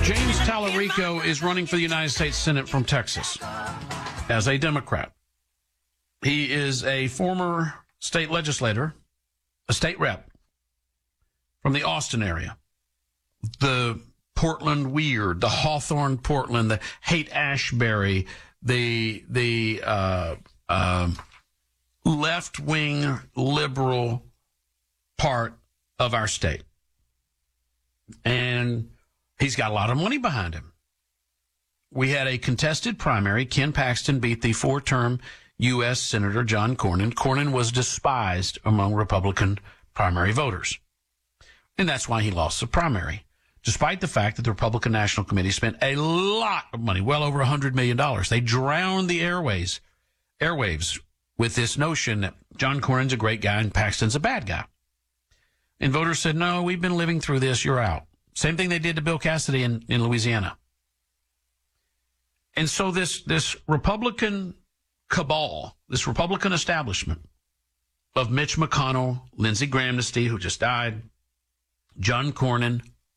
James Tallarico is running for the United States Senate from Texas as a Democrat. He is a former state legislator, a state rep from the Austin area, the Portland Weird, the Hawthorne Portland, the Haight-Ashbury, the left-wing liberal part of our state. And he's got a lot of money behind him. We had a contested primary. Ken Paxton beat the four-term U.S. Senator John Cornyn. Cornyn was despised among Republican primary voters. And that's why he lost the primary, despite the fact that the Republican National Committee spent a lot of money, well over $100 million. They drowned the airwaves with this notion that John Cornyn's a great guy and Paxton's a bad guy. And voters said, no, we've been living through this, you're out. Same thing they did to Bill Cassidy in Louisiana. And so this Republican cabal, this Republican establishment of Mitch McConnell, Lindsey Graham, who just died, John Cornyn,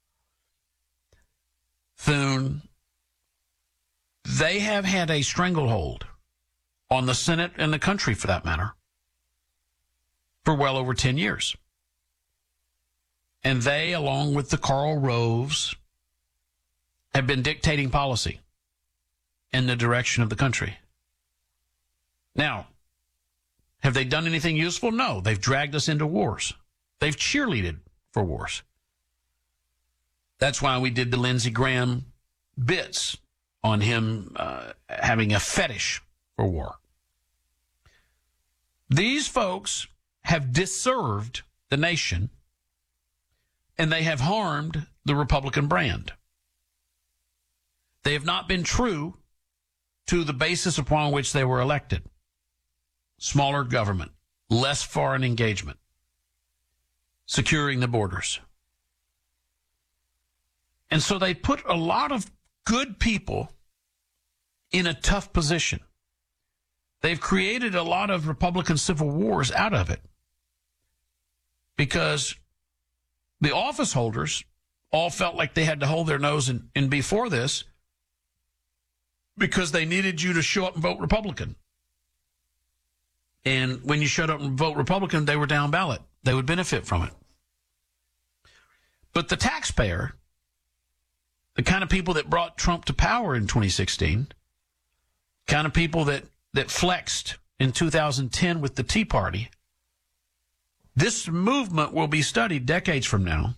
Thune, they have had a stranglehold on the Senate and the country, for that matter, for well over 10 years. And they, along with the Karl Roves, have been dictating policy in the direction of the country. Now, have they done anything useful? No. They've dragged us into wars. They've cheerleaded for wars. That's why we did the Lindsey Graham bits on him having a fetish for war. These folks have disserved the nation, and they have harmed the Republican brand. They have not been true to the basis upon which they were elected. Smaller government, less foreign engagement, securing the borders. And so they put a lot of good people in a tough position. They've created a lot of Republican civil wars out of it because the office holders all felt like they had to hold their nose and be for this because they needed you to show up and vote Republican. And when you showed up and vote Republican, they were down ballot. They would benefit from it. But the taxpayer, the kind of people that brought Trump to power in 2016, kind of people that flexed in 2010 with the Tea Party, this movement will be studied decades from now.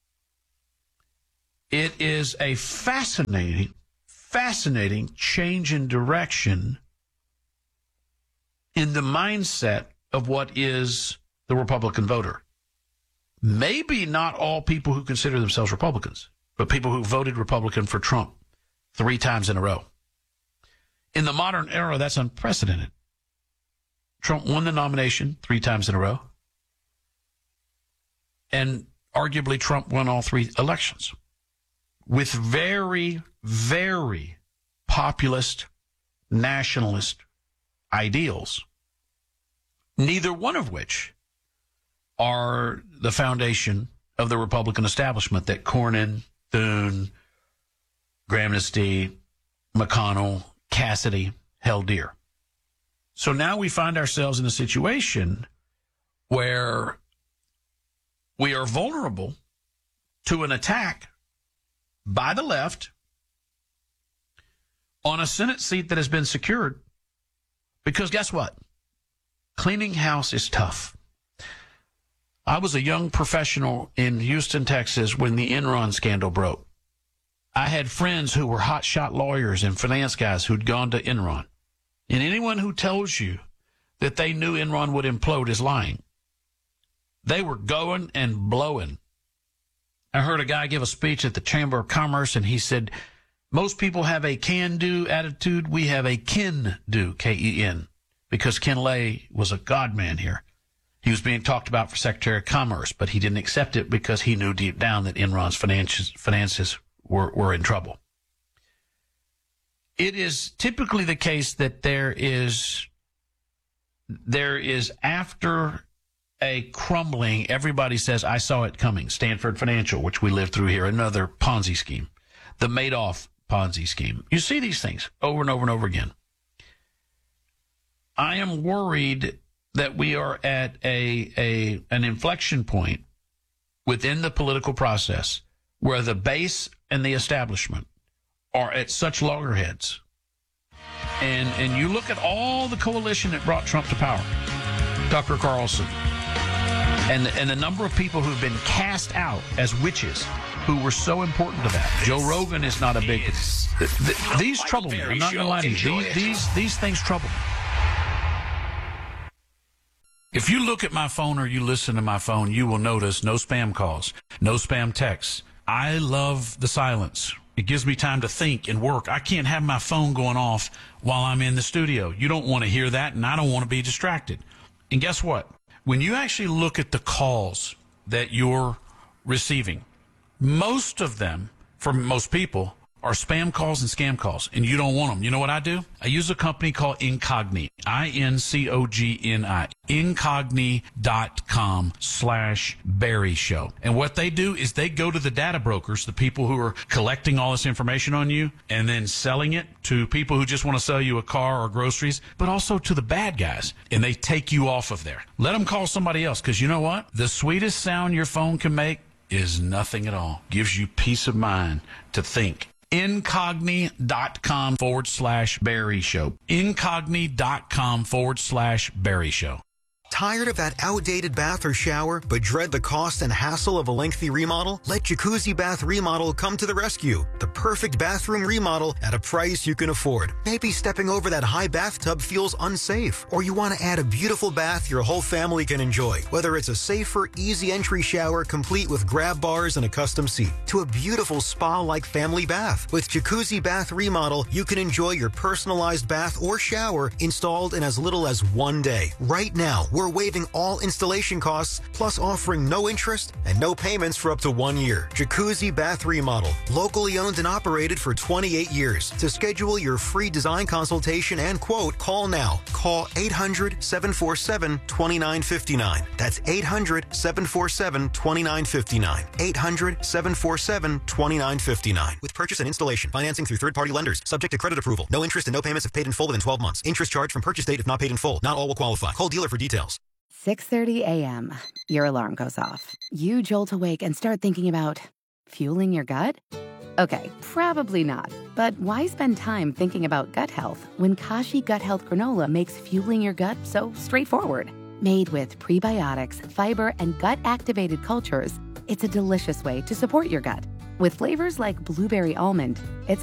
It is a fascinating change in direction in the mindset of what is the Republican voter. Maybe not all people who consider themselves Republicans, but people who voted Republican for Trump 3 times in a row. In the modern era, that's unprecedented. Trump won the nomination 3 times in a row. And arguably Trump won all 3 elections with very, very populist, nationalist ideals, neither one of which are the foundation of the Republican establishment that Cornyn, Thune, Graham, McConnell, Cassidy held dear. So now we find ourselves in a situation where we are vulnerable to an attack by the left on a Senate seat that has been secured because guess what? Cleaning house is tough. I was a young professional in Houston, Texas when the Enron scandal broke. I had friends who were hotshot lawyers and finance guys who'd gone to Enron. And anyone who tells you that they knew Enron would implode is lying. They were going and blowing. I heard a guy give a speech at the Chamber of Commerce, and he said, most people have a can-do attitude. We have a kin-do, K-E-N, because Ken Lay was a godman here. He was being talked about for Secretary of Commerce, but he didn't accept it because he knew deep down that Enron's finances were in trouble. It is typically the case that there is after a crumbling, everybody says, I saw it coming. Stanford Financial, which we lived through here, another Ponzi scheme. the Madoff Ponzi scheme. You see these things over and over and over again. I am worried that we are at an inflection point within the political process where the base and the establishment are at such loggerheads. And you look at all the coalition that brought Trump to power, Tucker Carlson, and the number of people who've been cast out as witches who were so important to that. Joe Rogan is not a big... These trouble me. I'm not going to lie to you. These things trouble me. If you look at my phone or you listen to my phone, you will notice no spam calls, no spam texts. I love the silence. It gives me time to think and work. I can't have my phone going off while I'm in the studio. You don't want to hear that, and I don't want to be distracted. And guess what? When you actually look at the calls that you're receiving, most of them, for most people, are spam calls and scam calls, and you don't want them. You know what I do? I use a company called Incogni, Incogni, incogni.com/Barry Show. And what they do is they go to the data brokers, the people who are collecting all this information on you, and then selling it to people who just want to sell you a car or groceries, but also to the bad guys, and they take you off of there. Let them call somebody else, because you know what? The sweetest sound your phone can make is nothing at all. Gives you peace of mind to think. Incogni.com/Barry Show. Incogni.com/Barry Show. Tired of that outdated bath or shower, but dread the cost and hassle of a lengthy remodel? Let Jacuzzi Bath Remodel come to the rescue. The perfect bathroom remodel at a price you can afford. Maybe stepping over that high bathtub feels unsafe, or you want to add a beautiful bath your whole family can enjoy. Whether it's a safer, easy entry shower complete with grab bars and a custom seat, to a beautiful spa-like family bath. With Jacuzzi Bath Remodel, you can enjoy your personalized bath or shower installed in as little as 1 day. Right now, we're waiving all installation costs, plus offering no interest and no payments for up to 1 year. Jacuzzi Bath Remodel, locally owned and operated for 28 years. To schedule your free design consultation and quote, call now. Call 800-747-2959. That's 800-747-2959. 800-747-2959. With purchase and installation, financing through third-party lenders, subject to credit approval. No interest and no payments if paid in full within 12 months. Interest charged from purchase date if not paid in full. Not all will qualify. Call dealer for details. 6:30 a.m. Your alarm goes off. You jolt awake and start thinking about fueling your gut? Okay, probably not. But why spend time thinking about gut health when Kashi Gut Health Granola makes fueling your gut so straightforward? Made with prebiotics, fiber, and gut-activated cultures, it's a delicious way to support your gut. With flavors like blueberry almond, it's